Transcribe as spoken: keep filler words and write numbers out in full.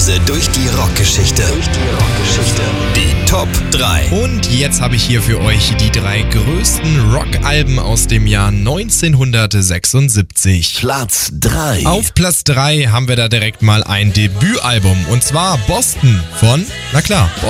Reise durch die Rockgeschichte. Durch die Rockgeschichte. Die Top drei. Und jetzt habe ich hier für euch die drei größten Rockalben aus dem Jahr neunzehnhundertsechsundsiebzig. Platz drei. Auf Platz drei haben wir da direkt mal ein Debütalbum. Und zwar Boston von, na klar,